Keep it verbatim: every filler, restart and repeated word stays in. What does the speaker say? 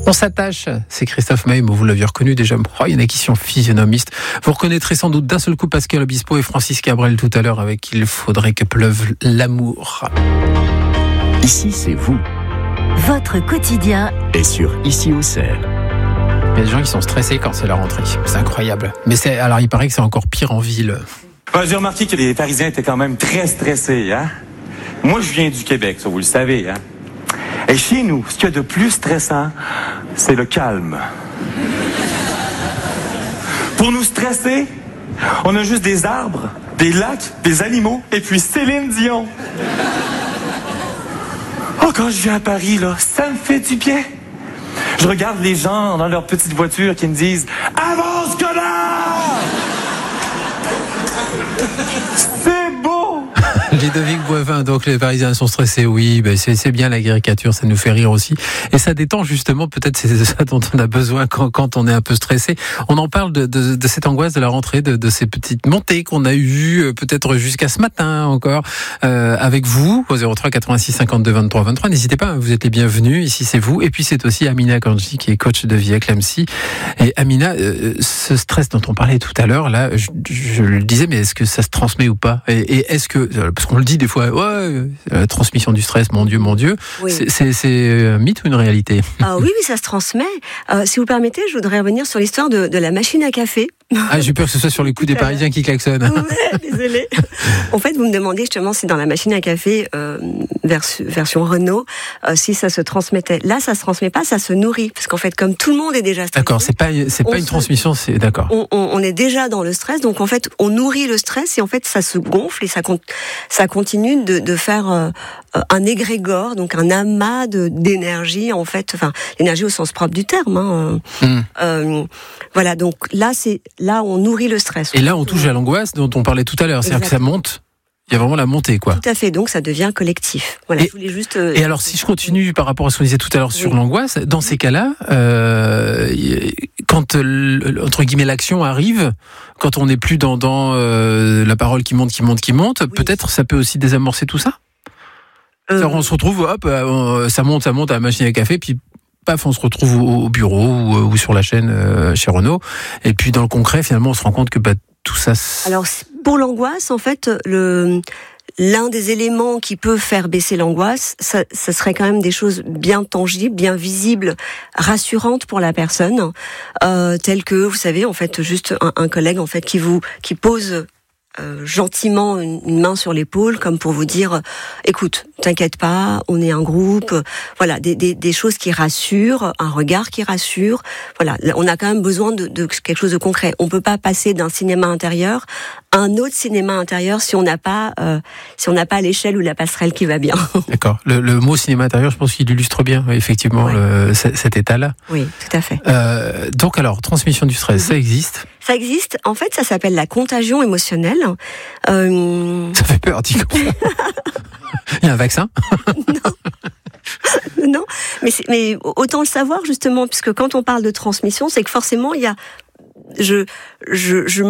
On s'attache, c'est Christophe Maé, vous l'aviez reconnu déjà, oh, il y en a qui sont physionomistes. Vous reconnaîtrez sans doute d'un seul coup Pascal Obispo et Francis Cabrel tout à l'heure avec Il faudrait que pleuve l'amour. Ici, c'est vous. Votre quotidien Et sur Ici Auxerre. Il y a des gens qui sont stressés quand c'est la rentrée, c'est incroyable. Mais c'est, alors il paraît que c'est encore pire en ville. Ben, j'ai remarqué que les Parisiens étaient quand même très stressés, hein. Moi, je viens du Québec, ça vous le savez, hein. Et chez nous, ce qu'il y a de plus stressant, c'est le calme. Pour nous stresser, on a juste des arbres, des lacs, des animaux, et puis Céline Dion. Oh, quand je viens à Paris, là, ça me fait du bien. Je regarde les gens dans leur petite voiture qui me disent « Avance, connard! » C'est beau! Ludovic Boivin, donc les Parisiens sont stressés, oui, ben c'est, c'est bien la caricature, ça nous fait rire aussi. Et ça détend justement, peut-être c'est ça dont on a besoin quand, quand on est un peu stressé. On en parle de, de, de cette angoisse de la rentrée, de, de ces petites montées qu'on a eues, peut-être jusqu'à ce matin encore, euh, avec vous, au zéro trois quatre-vingt-six cinquante-deux vingt-trois vingt-trois. N'hésitez pas, vous êtes les bienvenus, ici c'est vous. Et puis c'est aussi Amina Kanji qui est coach de vie à Clamcy. Et Amina, euh, ce stress dont on parlait tout à l'heure, là, je, je le disais, mais est-ce que ça se transmet ou pas? Et, et est-ce que, parce qu'on le dit des fois, ouais, la transmission du stress, mon Dieu, mon Dieu, oui. c'est, c'est, c'est un mythe ou une réalité? Ah oui, oui, ça se transmet. Euh, si vous permettez, je voudrais revenir sur l'histoire de, de la machine à café. Ah, j'ai peur que ce soit sur les coups des Parisiens qui klaxonnent. Ouais, désolé. En fait, vous me demandez justement si dans la machine à café euh, version, version Renault, euh, si ça se transmettait. Là, ça se transmet pas, ça se nourrit, parce qu'en fait, comme tout le monde est déjà stressé. D'accord, c'est pas, c'est pas une se, transmission, c'est d'accord. On, on, on est déjà dans le stress, donc en fait, on nourrit le stress et en fait, ça se gonfle et ça, ça continue de, de faire euh, un égrégore, donc un amas de, d'énergie en fait, enfin, l'énergie au sens propre du terme. Hein. Mm. Euh, voilà, donc là, c'est là on nourrit le stress. Et là, on touche à l'angoisse dont on parlait tout à l'heure, c'est-à-dire que ça monte. Il y a vraiment la montée, quoi. Tout à fait, donc ça devient collectif. Voilà, et, je voulais juste. Euh, et alors, si je continue par rapport à ce qu'on disait tout à l'heure sur oui. l'angoisse, dans ces cas-là, euh, quand entre guillemets l'action arrive, quand on n'est plus dans, dans euh, la parole qui monte, qui monte, qui monte, oui. peut-être ça peut aussi désamorcer tout ça. Euh... Alors, on se retrouve, hop, euh, ça monte, ça monte à la machine à café, puis paf, on se retrouve au, au bureau ou, ou sur la chaîne euh, chez Renault, et puis dans le concret, finalement, on se rend compte que bah, tout ça. C'est... Alors, pour l'angoisse, en fait, le l'un des éléments qui peut faire baisser l'angoisse, ça, ça serait quand même des choses bien tangibles, bien visibles, rassurantes pour la personne, euh, telles que, vous savez, en fait, juste un, un collègue, en fait, qui vous, qui pose Euh, gentiment une, une main sur l'épaule, comme pour vous dire, euh, écoute, t'inquiète pas, on est un groupe, euh, voilà, des, des, des choses qui rassurent, un regard qui rassure, voilà, on a quand même besoin de, de quelque chose de concret. On peut pas passer d'un cinéma intérieur à un autre cinéma intérieur si on n'a pas, euh, si on n'a pas l'échelle ou la passerelle qui va bien. D'accord. Le, le mot cinéma intérieur, je pense qu'il illustre bien, effectivement, ouais. le, cet état-là. Oui, tout à fait. Euh, donc alors, transmission du stress, mmh. ça existe? Ça existe. En fait, ça s'appelle la contagion émotionnelle. Euh... Ça fait peur, dis quoi. Il y a un vaccin? Non. Non, mais, c'est, mais autant le savoir justement, puisque quand on parle de transmission, c'est que forcément, il y a... Je, je, je